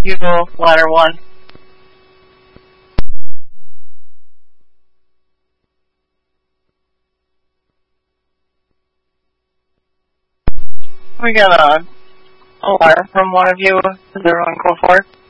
You go ladder 1. We got a wire from one of you. Does everyone go for it?